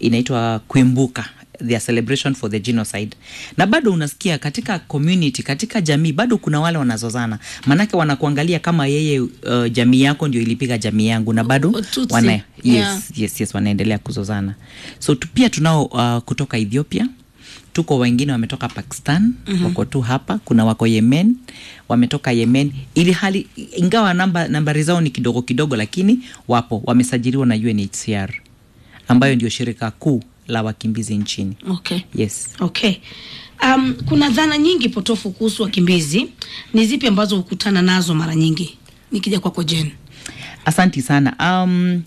inaitwa Kuimbuka, their celebration for the genocide. Na bado unasikia katika community, katika jamii bado kuna wale wanazozana. Manake wanakuangalia kama yeye jamii yako ndio ilipiga jamii yangu, na bado wanaendelea kuzozana. So pia tunao kutoka Ethiopia, tuko wengine wametoka Pakistan, wako tu hapa, kuna wako Yemen, wametoka Yemen, ili hali ingawa nambari zao ni kidogo kidogo, lakini wapo, wamesajiliwa na UNHCR ambayo ndio shirika kuu la wakimbizi nchini. Okay. Yes. Okay. Kuna dhana nyingi potofu kuhusu wakimbizi. Ni zipi ambazo hukutana nazo mara nyingi? Nikija kwako Jen. Asante sana.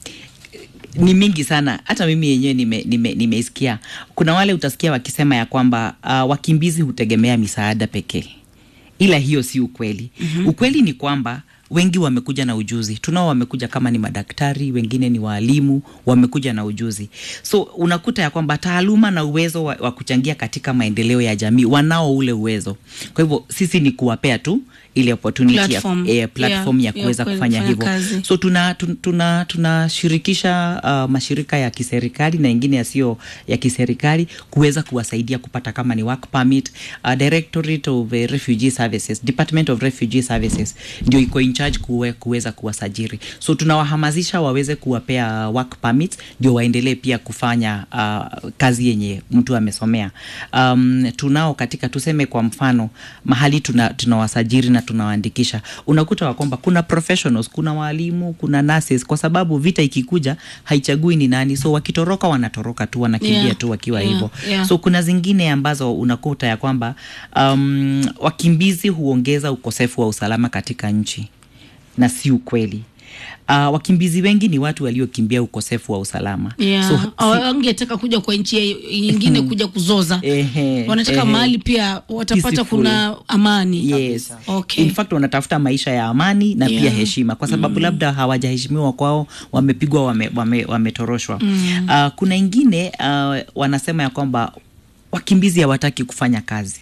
Ni mingi sana. Hata mimi yenyewe nimeisikia. Kuna wale utasikia wakisema ya kwamba wakimbizi hutegemea misaada pekee. Ila hiyo si ukweli. Ukweli ni kwamba wengi wamekuja na ujuzi. Tunao wamekuja kama ni madaktari, wengine ni walimu, wamekuja na ujuzi. So unakuta ya kwamba taaluma na uwezo wa kuchangia katika maendeleo ya jamii, wanao ule uwezo. Kwa hivyo sisi ni kuwapea tu ile opportunity platform ya kuweza kufanya hivyo. So tunashirikisha mashirika ya kiserikali na ingine yasiyo ya kiserikali kuweza kuwasaidia kupata kama ni work permit. Directorate of Refugee Services, Department of Refugee Services ndio iko in charge kuweza kuwasajiri. So tunawahamasisha waweze kuwapea work permits ndio waendelee pia kufanya kazi yenye mtu amesomea. Tunao katika, tuseme kwa mfano, mahali tunawasajiri na tunawaandikisha, unakuta kwamba kuna professionals, kuna walimu, kuna nurses, kwa sababu vita ikikuja haichagui ni nani. So wakitoroka wanatoroka tu, wanakimbia tu wakiwa hivyo. So kuna zingine ambazo unakuta ya kwamba wakimbizi huongeza ukosefu wa usalama katika nchi, na si ukweli. Wakimbizi wengi ni watu waliokimbia ukosefu wa usalama. So wangetaka kuja kwa nchi nyingine kuja kuzoza. Wanataka mahali pia watapata peaceful, kuna amani. Yes. Okay. In fact wanatafuta maisha ya amani na pia heshima, kwa sababu labda hawajaheshimiwa kwao, wamepigwa, wametoroshwa. Kuna ingine wanasema ya kwamba wakimbizi hawataki kufanya kazi.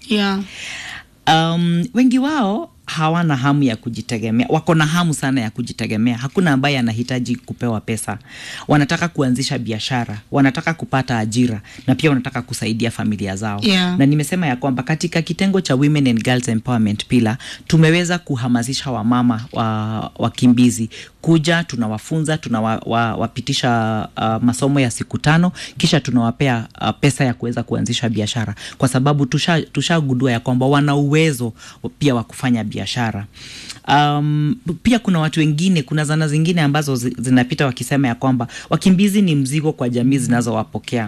Wengi wao hawana hamu ya kujitegemea. Wako na hamu sana ya kujitegemea. Hakuna ambaye anahitaji kupewa pesa. Wanataka kuanzisha biashara, wanataka kupata ajira, na pia wanataka kusaidia familia zao. Na nimesema ya kwamba katika kitengo cha Women and Girls Empowerment Pillar tumeweza kuhamasisha wamama wakimbizi kuja, tunawafunza, tunawapitisha masomo ya siku 5, kisha tunawapea pesa ya kuweza kuanzisha biashara, kwa sababu tushagundua ya kwamba wana uwezo pia wa kufanya biashara. Pia kuna watu wengine, kuna zana zingine ambazo zinapita wakisema ya kwamba wakimbizi ni mzigo kwa jamii zinazowapokea.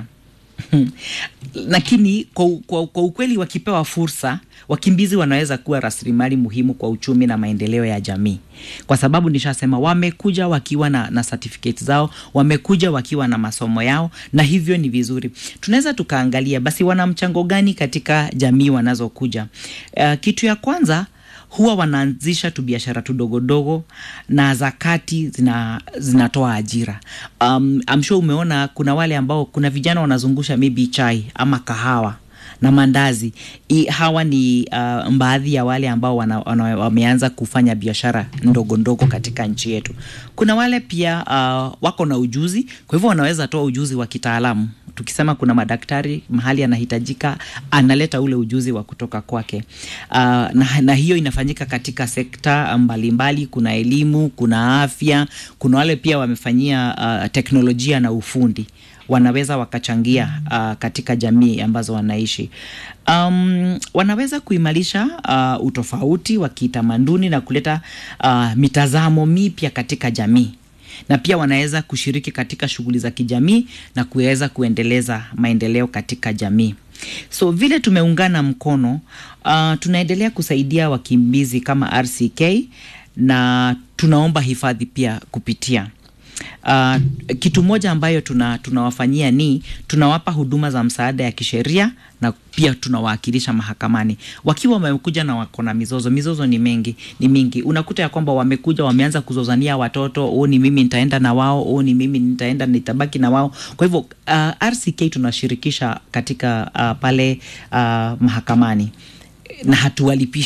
Lakini kwa ukweli, wakipewa fursa, wakimbizi wanaweza kuwa rasilimali muhimu kwa uchumi na maendeleo ya jamii. Kwa sababu nishasema wamekuja wakiwa na certificate zao, wamekuja wakiwa na masomo yao, na hivyo ni vizuri. Tunaweza tukaangalia basi wana mchango gani katika jamii wanazokuja. Kitu ya kwanza, huwa wanaanzisha tu biashara tudogo na zakati zinatoa ajira. I'm sure umeona kuna wale ambao, kuna vijana wanazungusha maybe chai ama kahawa na mandazi. Hawa ni baadhi ya wale ambao wameanza kufanya biashara ndogo katika nchi yetu. Kuna wale pia wako na ujuzi, kwa hivyo wanaweza toa ujuzi wa kitaalamu. Tukisema kuna madaktari mahali anahitajika, analeta ule ujuzi wa kutoka kwake. Na hiyo inafanyika katika sekta mbalimbali. Kuna elimu, kuna afya, kuna wale pia wamefanyia teknolojia na ufundi, wanaweza wakachangia katika jamii ambazo wanaishi. Wanaweza kuimarisha utofauti wa kitamaduni na kuleta mitazamo mipya katika jamii, na pia wanaweza kushiriki katika shughuli za kijamii na kuweza kuendeleza maendeleo katika jamii. So vile tumeungana mkono, tunaendelea kusaidia wakimbizi kama RCK, na tunaomba hifadhi pia kupitia kitu moja ambayo tunawafanyia ni tunawapa huduma za msaada ya kisheria, na pia tunawakilisha mahakamani wakiwa wamekuja na wako na mizozo ni mingi. Unakuta ya kwamba wamekuja wameanza kuzozania watoto, ni mimi nitaenda na wao, ni mimi nitabaki na wao. Kwa hivyo RCK tunashirikisha katika pale mahakamani, na hatuwalipishi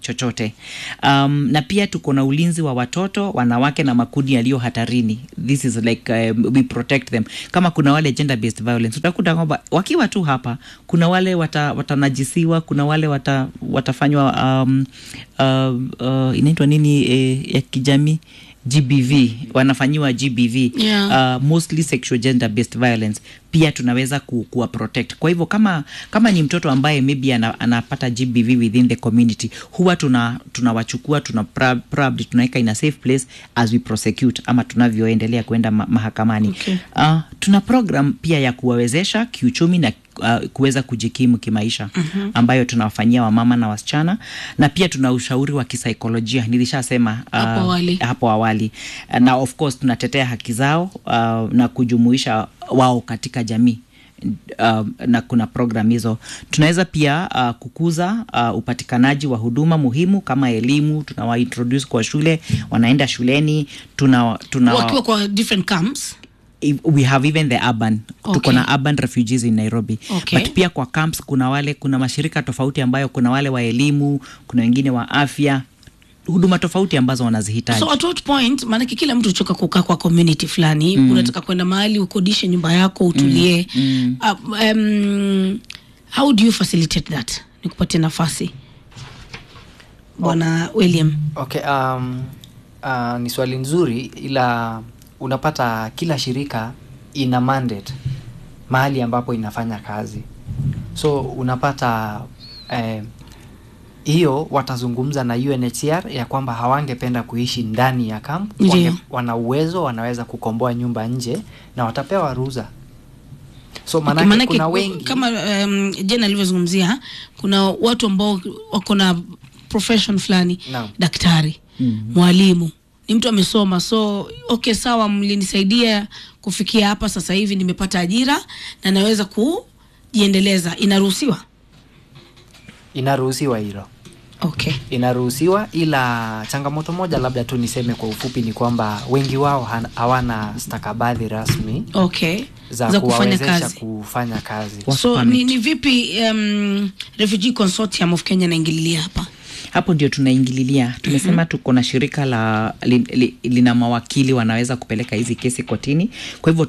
chochote. Na pia tuko na ulinzi wa watoto, wanawake na makundi yaliyo hatarini. This is like we protect them. Kama kuna wale gender based violence, utakuta kwamba wakiwa tu hapa kuna wale watanajisiwa, kuna wale watafanywa inaitwa nini ya kijamii, GBV, wanafanyiwa GBV, mostly sexual gender based violence. Pia tunaweza kuwa protect. Kwa hivyo kama ni mtoto ambaye maybe anapata GBV within the community, huwa tunawachukua, probably tunaweka in a safe place as we prosecute, ama tunavyoendelea kwenda mahakamani. Okay. Tuna program pia ya kuwawezesha kiuchumi na kuweza kujikimu kimaisha, ambayo tunawafanyia wamama na wasichana, na pia tuna ushauri wa kisaikolojia, nilishasema hapo awali. Na of course tunatetea haki zao na kujumuisha wao katika jamii. Na kuna program hizo. Tunaweza pia kukuza upatikanaji wa huduma muhimu kama elimu. Tunawa introduce kwa shule, wanaenda shuleni, wakiwa kwa different camps. We have even the urban. Okay. Tuko na urban refugees in Nairobi. Okay. But pia kwa camps kuna mashirika tofauti ambayo kuna wale wa elimu, kuna wengine wa afya, huduma tofauti ambazo wanazihitaji. So at what point, maana kila mtu uchoka kukaa kwa community fulani, unataka kwenda mahali ukodishe nyumba yako utulie. How do you facilitate that? Nikupatie nafasi Bwana William. Okay, ni swali nzuri, ila unapata kila shirika ina mandate mahali ambapo inafanya kazi. So unapata hiyo watazungumza na UNHCR ya kwamba hawangependa kuishi ndani ya camp, wana uwezo, wanaweza kukomboa nyumba nje na watapewa ruhusa. So manake kuna wengi kama Jane alivyozungumzia, kuna watu ambao wako na profession fulani, daktari, mwalimu, ni mtu amesoma, so okay, sawa, mlinisaidia kufikia hapa, sasa hivi nimepata ajira na naweza kujiendeleza. Inaruhusiwa hilo. Okay. Inaruhusiwa, ila changamoto moja labda tu niseme kwa ufupi ni kwamba wengi wao hawana stakabadhi rasmi. Okay. Za kufanya kazi. So ni vipi Refugee Consortium of Kenya naingililia hapa? Hapo ndio tunaingililia. Tumesema tuko na shirika lina mawakili wanaweza kupeleka hizi kesi kotini. Kwa hivyo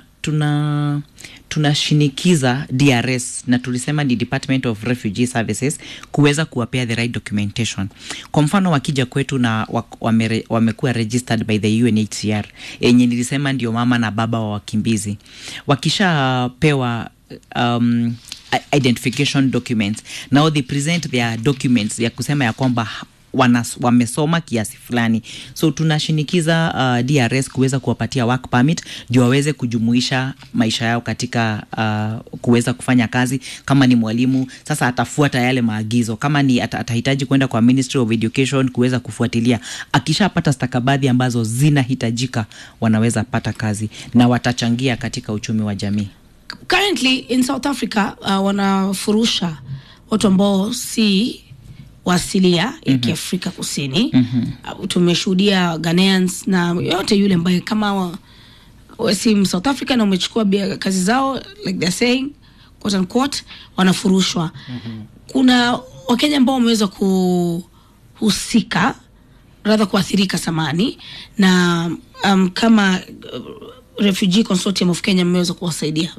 tunashinikiza DRS, na tulisema ni Department of Refugee Services, kuweza kuwapea the right documentation. Kwa mfano wakija kwetu na wamekuwa registered by the UNHCR, yenye nilisema ndio mama na baba wa wakimbizi, wakisha pewa identification documents, now they present their documents ya kusema ya kwamba wamesoma kiasi fulani. So tunashinikiza DRS kuweza kuwapatia work permit ndio waweze kujumuisha maisha yao katika kuweza kufanya kazi. Kama ni mwalimu, sasa atafuata yale maagizo. Kama ni atahitaji kwenda kwa Ministry of Education kuweza kufuatilia, akishapata stakabadhi ambazo zinahitajika, wanaweza pata kazi na watachangia katika uchumi wa jamii. Currently in South Africa wanafurusha watu ambao si wasilia ya Kiafrika Kusini. Tumeshuhudia Ghanaians na yote yule ambaye kama si South Africa na umechukua kazi zao, like they're saying, quote unquote, wanafurushwa. Kuna Wakenya ambao wameweza kuhusika, rather kuathirika samani, na kama Refugee Consortium of Kenya mmeweza kuwasaidia.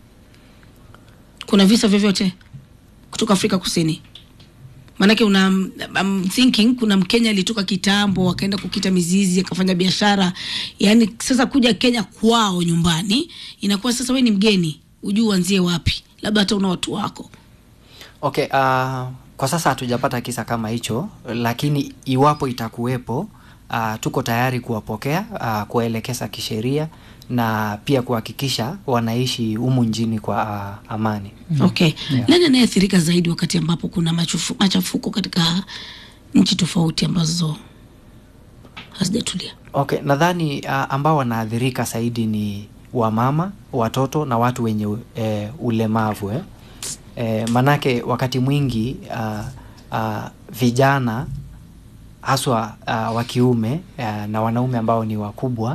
Kuna visa vyovyote kutoka Afrika Kusini? Manake I'm thinking kuna Mkenya alitoka kitambo akaenda kukita mizizi akafanya biashara, yani sasa kuja Kenya kwao nyumbani inakuwa sasa wewe ni mgeni, ujue uanzie wapi, labda hata una watu wako. Okay, kwa sasa hatujapata kisa kama hicho, lakini iwapo itakuwepo, tuko tayari kuwapokea, kuwaelekeza kisheria na pia kuhakikisha wanaishi humu nchini kwa amani. Okay. Yeah. Nani anayeathirika zaidi wakati ambapo kuna machafuko katika nchi tofauti ambazo hazijatulia? Okay, nadhani ambao wanaathirika zaidi ni wamama, watoto na watu wenye ulemavu. Manake wakati mwingi vijana haswa wa kiume na wanaume ambao ni wakubwa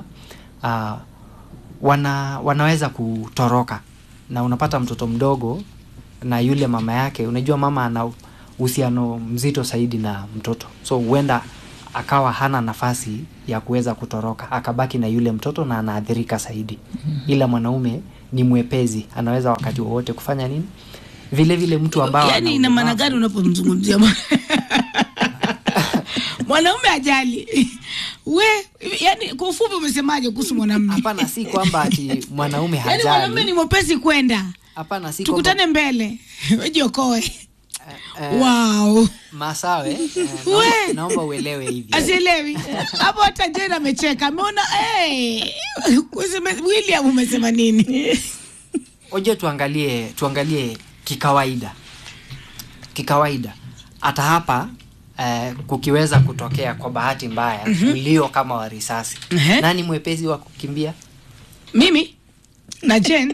wanaweza kutoroka, na unapata mtoto mdogo na yule mama yake. Unajua mama ana uhusiano mzito zaidi na mtoto, so huenda akawa hana nafasi ya kuweza kutoroka, akabaki na yule mtoto na anaathirika zaidi. Ila mwanaume ni mwepezi, anaweza wakati wowote kufanya nini. Vile vile mtu ambao yani ina maana gani unapomzungumzia mwanaume ajali? Yani kwa ufupi umesemaje kuhusu mwanamume? Hapana, si kwamba ati mwanaume hajali. Yani mwanamume ni mwepesi kwenda. Hapana, si tukutane mbele. Wejiokoe. Wow. Masawe, naomba uelewe hivi. Asielewi. Hapo hata Jena amecheka. Ameona William umesema nini? Oje tuangalie kikawaida. Hata hapa kukiweza kutokea kwa bahati mbaya mlio kama wa risasi. Nani mwepesi wa kukimbia? Mimi na Jen.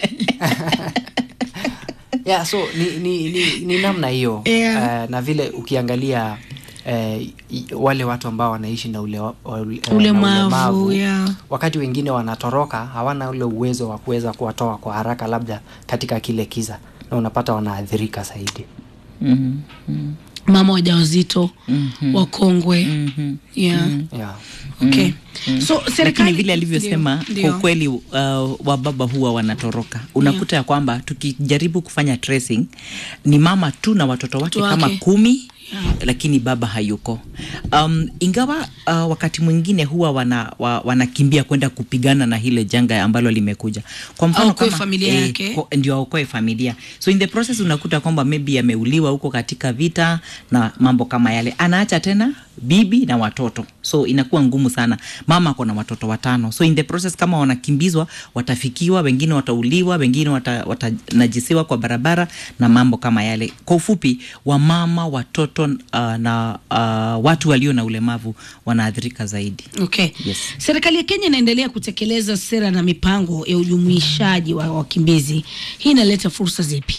Yeah, so ni namna hiyo. Na vile ukiangalia wale watu ambao wanaishi na ulemavu, wakati wengine wanatoroka, hawana ule uwezo wa kuweza kuwatoa kwa haraka labda katika kile kiza, na unapata wanaathirika zaidi. Mama wajawazito, wakongwe. Okay. So serikali vile alivyosema kwa kweli wababa huwa wanatoroka. Unakuta ya kwamba tukijaribu kufanya tracing ni mama tu na watoto wake kama 10, lakini baba hayuko. Ingawa wakati mwingine huwa wanakimbia kwenda kupigana na hile janga ambalo limekuja. Kwa mfano kama familia yake ndio aokoe familia. So in the process unakuta kwamba maybe ameuliwa huko katika vita na mambo kama yale. Anaacha tena bibi na watoto. So inakuwa ngumu sana. Mama ako na watoto 5. So in the process kama wanakimbizwa, watafikiwa, wengine watauliwa, wengine watanajisiwa kwa barabara na mambo kama yale. Kwa ufupi, wamama, watoto na watu walio na ulemavu wanaathirika zaidi. Okay. Yes. Serikali ya Kenya inaendelea kutekeleza sera na mipango ya ujumuishaji wa wakimbizi. Hii inaleta fursa zipi?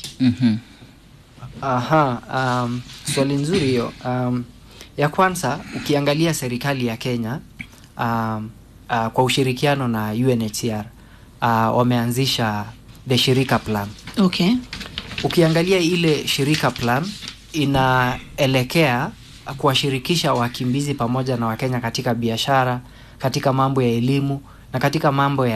Swali nzuri hiyo. Ya kwanza, ukiangalia serikali ya Kenya kwa ushirikiano na UNHCR wameanzisha the Shirika Plan. Okay. Ukiangalia ile Shirika Plan inaelekea kuwashirikisha wakimbizi pamoja na Wakenya katika biashara, katika mambo ya elimu na katika mambo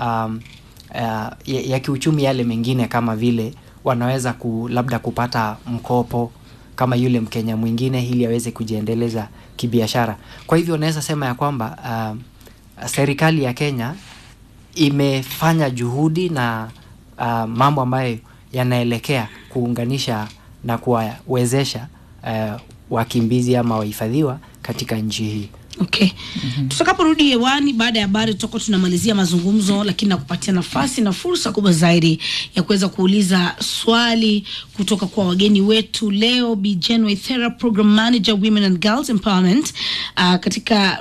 ya kiuchumi yale mengine, kama vile wanaweza labda kupata mkopo kama yule Mkenya mwingine ili aweze kujiendeleza kibiashara. Kwa hivyo naweza sema ya kwamba serikali ya Kenya imefanya juhudi na mambo ambayo yanaelekea kuunganisha na kuwawezesha wakimbizi ama wahifadhiwa katika nchi hii. Okay. Tutakaporudi hewani baada ya habari tutakuwa tunamalizia mazungumzo, lakini nakupatia nafasi na fursa kubwa zaidi ya kuweza kuuliza swali kutoka kwa wageni wetu leo. Bi Jen Waithera, Program Manager Women and Girls Empowerment katika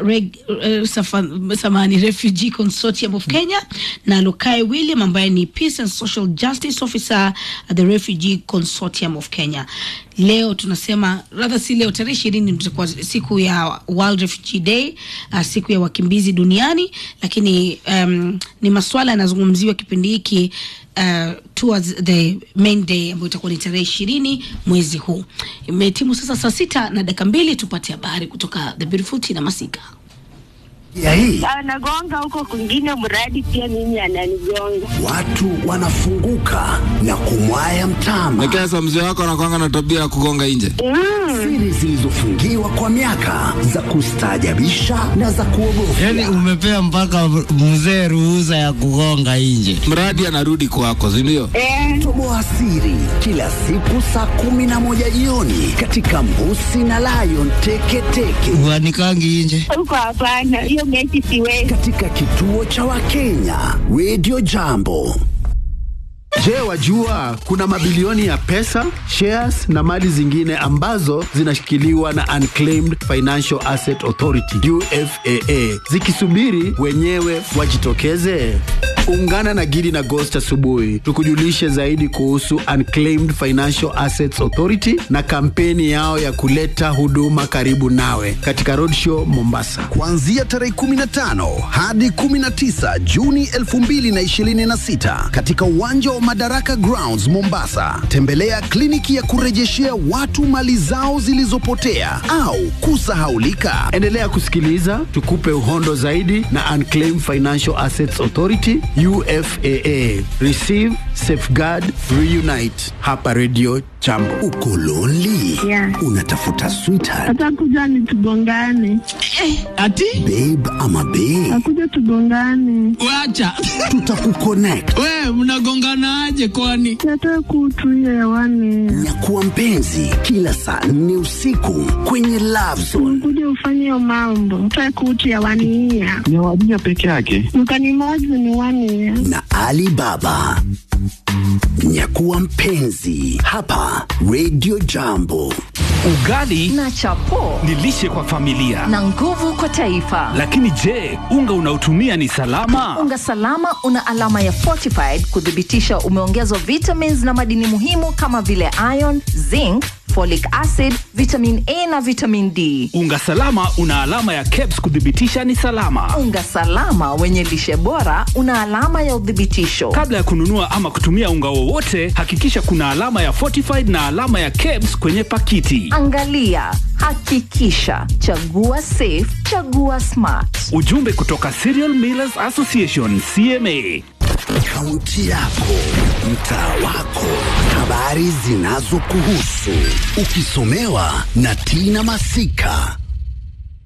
Refugee Consortium of Kenya, na Lokai William ambaye ni Peace and Social Justice Officer at the Refugee Consortium of Kenya. Leo tunasema si leo, tarehe 20 tutakuwa siku ya World Refugee Day, siku ya wakimbizi duniani, lakini ni masuala yanazungumziwa kipindi hiki towards the main day ambayo itakuwa ni tarehe 20 mwezi huu. Imetimu sasa saa 6:02, tupate habari kutoka The Beautiful Tina Masika. Ya hii anagonga huko kwingine, mradi pia mimi ananigonga. Watu wanafunguka na kumwaya mtama. Nikesa mzee wako anakuanga na tabia ya kugonga nje. Siri zilizofungiwa kwa miaka, za kustaajabisha na za kuogofya. Yani umepea mpaka mzee ruhusa ya kugonga nje, mradi anarudi kwako, si ndio? Toboa siri kila siku saa 11 jioni katika Mbusi na Lion Teketeke. Wanikangi nje huko? Hapana, hiyo mechi siwe. Katika kituo cha Wakenya Radio Jambo. Je, wajua kuna mabilioni ya pesa, shares na mali zingine ambazo zinashikiliwa na Unclaimed Financial Asset Authority UFAA zikisubiri wenyewe wajitokeze? Ungana na Gidi na Ghost asubuhi tukujulishe zaidi kuhusu Unclaimed Financial Assets Authority na kampeni yao ya kuleta huduma karibu nawe katika Roadshow Mombasa. Kuanzia tarehe 15 hadi 19 Juni 2026 katika uwanja wa Madaraka Grounds Mombasa. Tembelea kliniki ya kurejeshea watu mali zao zilizopotea au kusahaulika. Endelea kusikiliza tukupe uhondo zaidi na Unclaimed Financial Assets Authority UFAA. Receive, Safeguard, Reunite. Hapa Radio Jambo. Uko lonely? Yeah. Unatafuta sweetheart? Atakuja ni tugongane. Ati? Babe ama babe? Akuja tugongane. Wacha. Tutakuconnect. We, mnagongana aje kwani? Nataka kutuia hewani. Nyakuwa mpenzi kila saa 4 usiku kwenye Love Zone. Kuja ufanye hiyo mambo. Nataka kutuia hewani. Ni wajia peke yake. Mkanimozi ni wani. Na Alibaba. Nyakuwa mpenzi hapa Radio Jambo. Ugali na chapo ni lishe kwa familia na nguvu kwa taifa. Lakini je, unga unaotumia ni salama? Unga salama una alama ya fortified kudhibitisha umeongezwa vitamins na madini muhimu kama vile iron, zinc, folic acid, vitamin A na vitamin D. Unga salama una alama ya KEBS kudhibitisha ni salama. Unga salama wenye lishe bora una alama ya udhibitisho. Kabla ya kununua ama kutumia unga wowote, hakikisha kuna alama ya fortified na alama ya KEBS kwenye pakiti. Angalia, hakikisha, chagua safe, chagua smart. Ujumbe kutoka Cereal Millers Association, CMA. Kaunti yako, mtaa wako, habari zinazokuhusu, ukisomewa na Tina Masika.